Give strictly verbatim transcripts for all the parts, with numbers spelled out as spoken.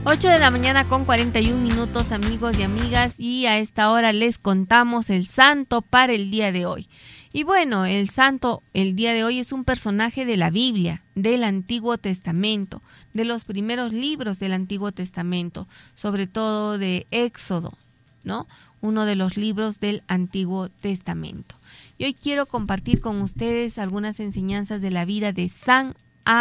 ocho de la mañana con cuarenta y un minutos, amigos y amigas, y a esta hora les contamos el santo para el día de hoy. Y bueno, el santo el día de hoy es un personaje de la Biblia, del Antiguo Testamento, de los primeros libros del Antiguo Testamento, sobre todo de Éxodo, ¿no? Uno de los libros del Antiguo Testamento. Y hoy quiero compartir con ustedes algunas enseñanzas de la vida de San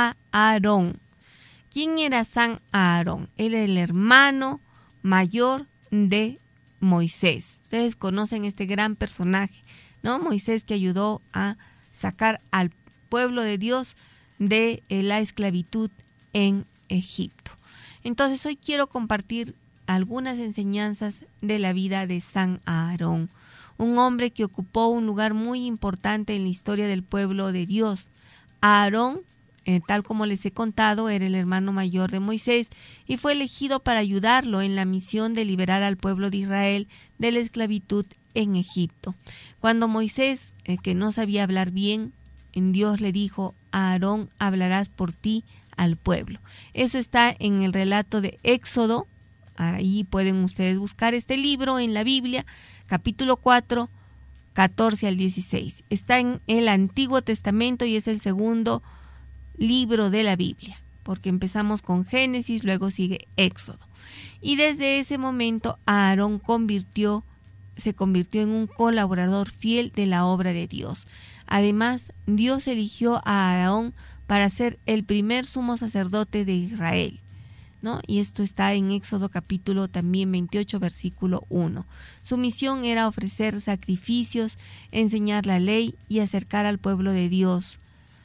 Aarón. ¿Quién era San Aarón? Él era el hermano mayor de Moisés. Ustedes conocen este gran personaje, ¿no? Moisés, que ayudó a sacar al pueblo de Dios de la esclavitud en Egipto. Entonces hoy quiero compartir algunas enseñanzas de la vida de San Aarón, un hombre que ocupó un lugar muy importante en la historia del pueblo de Dios. Aarón, Eh, tal como les he contado, era el hermano mayor de Moisés y fue elegido para ayudarlo en la misión de liberar al pueblo de Israel de la esclavitud en Egipto. Cuando Moisés, eh, que no sabía hablar bien, en Dios le dijo: Aarón, hablarás por ti al pueblo. Eso está en el relato de Éxodo. Ahí pueden ustedes buscar este libro en la Biblia, capítulo cuatro, catorce al dieciséis. Está en el Antiguo Testamento y es el segundo libro de la Biblia, porque empezamos con Génesis, luego sigue Éxodo. Y desde ese momento Aarón convirtió, se convirtió en un colaborador fiel de la obra de Dios. Además, Dios eligió a Aarón para ser el primer sumo sacerdote de Israel, ¿no? Y esto está en Éxodo capítulo también veintiocho, versículo uno. Su misión era ofrecer sacrificios, enseñar la ley y acercar al pueblo de Dios.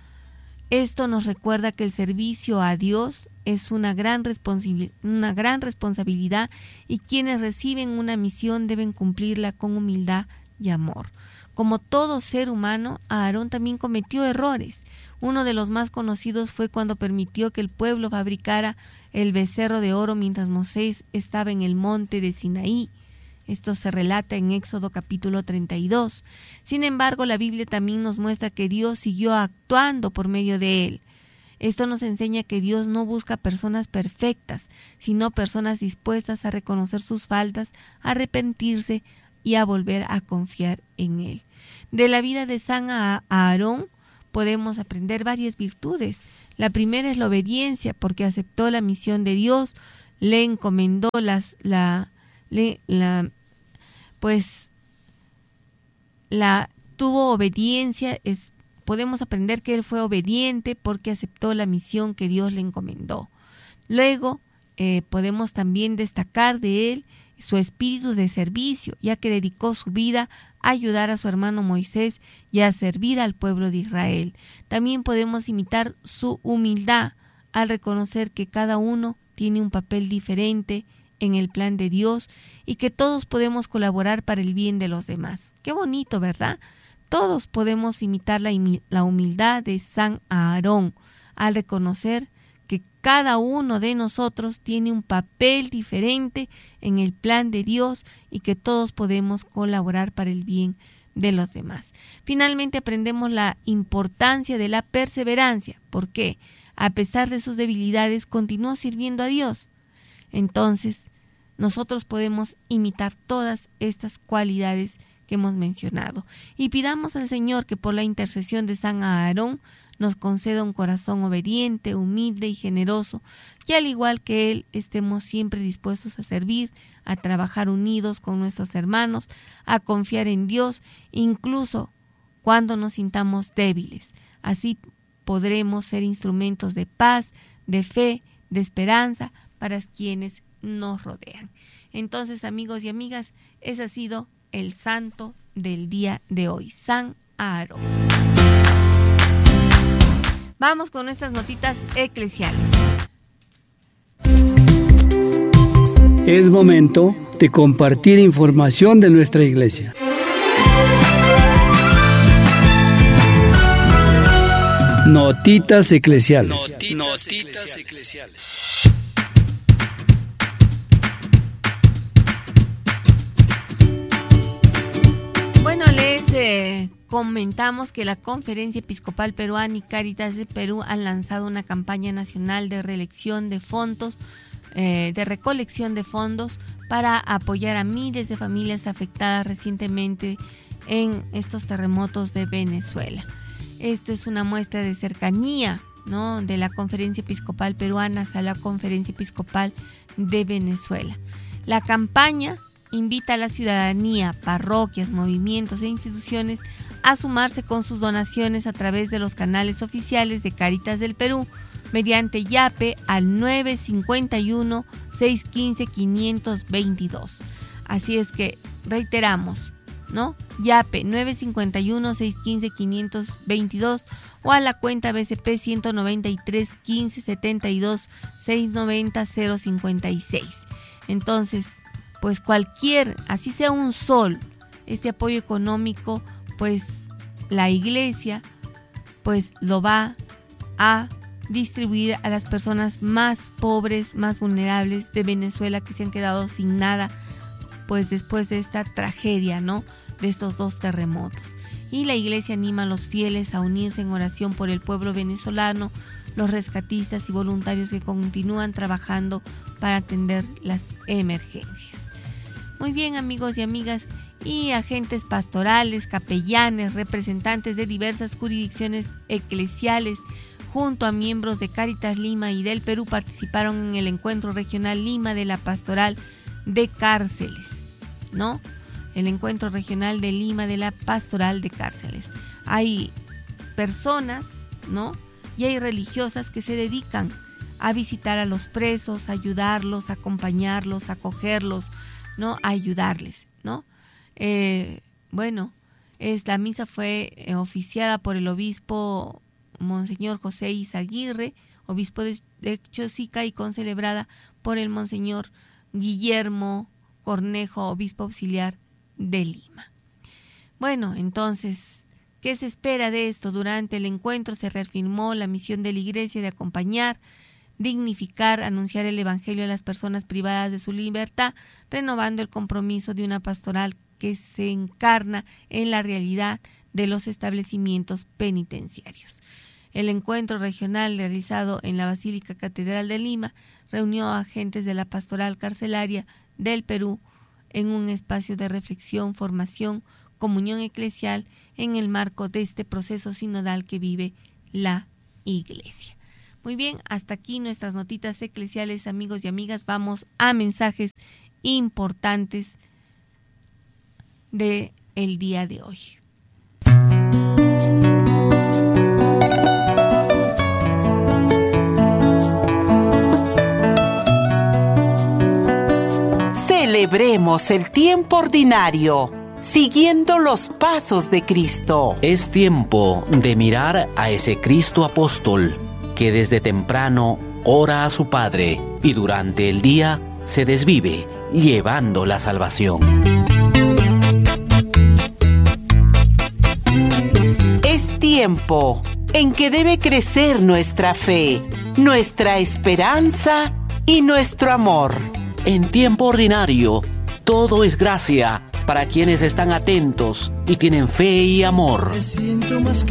Esto nos recuerda que el servicio a Dios es una gran, responsabil- una gran responsabilidad y quienes reciben una misión deben cumplirla con humildad y amor. Como todo ser humano, Aarón también cometió errores. Uno de los más conocidos fue cuando permitió que el pueblo fabricara el becerro de oro mientras Moisés estaba en el monte de Sinaí. Esto se relata en Éxodo capítulo treinta y dos. Sin embargo, la Biblia también nos muestra que Dios siguió actuando por medio de él. Esto nos enseña que Dios no busca personas perfectas, sino personas dispuestas a reconocer sus faltas, a arrepentirse y a volver a confiar en él. De la vida de San Aarón podemos aprender varias virtudes. La primera es la obediencia, porque aceptó la misión de Dios, le encomendó las, la Le, la, pues la tuvo obediencia. Es, podemos aprender que él fue obediente porque aceptó la misión que Dios le encomendó. Luego eh, podemos también destacar de él su espíritu de servicio, ya que dedicó su vida a ayudar a su hermano Moisés y a servir al pueblo de Israel. También podemos imitar su humildad al reconocer que cada uno tiene un papel diferente en el plan de Dios y que todos podemos colaborar para el bien de los demás. Qué bonito, ¿verdad? Todos podemos imitar la, la humildad de San Aarón al reconocer que cada uno de nosotros tiene un papel diferente en el plan de Dios y que todos podemos colaborar para el bien de los demás. Finalmente aprendemos la importancia de la perseverancia, porque a pesar de sus debilidades continuó sirviendo a Dios. Entonces, nosotros podemos imitar todas estas cualidades que hemos mencionado. Y pidamos al Señor que por la intercesión de San Aarón nos conceda un corazón obediente, humilde y generoso, y al igual que Él estemos siempre dispuestos a servir, a trabajar unidos con nuestros hermanos, a confiar en Dios, incluso cuando nos sintamos débiles. Así podremos ser instrumentos de paz, de fe, de esperanza para quienes nos rodean. Entonces, amigos y amigas, ese ha sido el santo del día de hoy, San Aarón. Vamos con nuestras notitas eclesiales. Es momento de compartir información de nuestra iglesia. Notitas eclesiales. Notitas, Notitas eclesiales. Bueno, les eh, comentamos que la Conferencia Episcopal Peruana y Cáritas de Perú han lanzado una campaña nacional de reelección de fondos eh, de recolección de fondos para apoyar a miles de familias afectadas recientemente en estos terremotos de Venezuela. Esto es una muestra de cercanía, ¿no?, de la Conferencia Episcopal Peruana a la Conferencia Episcopal de Venezuela. La campaña invita a la ciudadanía, parroquias, movimientos e instituciones a sumarse con sus donaciones a través de los canales oficiales de Cáritas del Perú mediante YAPE al nueve cinco uno, seis uno cinco, cinco dos dos. Así es que reiteramos, ¿no? YAPE nueve cinco uno, seis uno cinco, cinco dos dos o a la cuenta B C P ciento noventa y tres, quince setenta y dos, seiscientos noventa, cero cincuenta y seis. Entonces, pues cualquier, así sea un sol, este apoyo económico, pues la iglesia pues lo va a distribuir a las personas más pobres, más vulnerables de Venezuela, que se han quedado sin nada pues después de esta tragedia, ¿no?, de estos dos terremotos. Y la iglesia anima a los fieles a unirse en oración por el pueblo venezolano, los rescatistas y voluntarios que continúan trabajando para atender las emergencias. Muy bien, amigos y amigas, y agentes pastorales, capellanes, representantes de diversas jurisdicciones eclesiales, junto a miembros de Cáritas Lima y del Perú, participaron en el Encuentro Regional Lima de la Pastoral de Cárceles, ¿no? El Encuentro Regional de Lima de la Pastoral de Cárceles. Hay personas, ¿no?, y hay religiosas que se dedican a visitar a los presos, a ayudarlos, a acompañarlos, a acogerlos, ¿no?, a ayudarles, ¿no? Eh, bueno, es, la misa fue eh, oficiada por el obispo Monseñor José Izaguirre, obispo de, de Chosica, y concelebrada por el Monseñor Guillermo Cornejo, obispo auxiliar de Lima. Bueno, entonces, ¿qué se espera de esto? Durante el encuentro se reafirmó la misión de la Iglesia de acompañar, dignificar, anunciar el Evangelio a las personas privadas de su libertad, renovando el compromiso de una pastoral que se encarna en la realidad de los establecimientos penitenciarios. El encuentro regional realizado en la Basílica Catedral de Lima reunió a agentes de la pastoral carcelaria del Perú en un espacio de reflexión, formación, comunión eclesial en el marco de este proceso sinodal que vive la Iglesia. Muy bien, hasta aquí nuestras notitas eclesiales, amigos y amigas. Vamos a mensajes importantes de el día de hoy. Celebremos el tiempo ordinario, siguiendo los pasos de Cristo. Es tiempo de mirar a ese Cristo apóstol que desde temprano ora a su Padre y durante el día se desvive llevando la salvación. Es tiempo en que debe crecer nuestra fe, nuestra esperanza y nuestro amor. En tiempo ordinario, todo es gracia para quienes están atentos y tienen fe y amor. Me siento más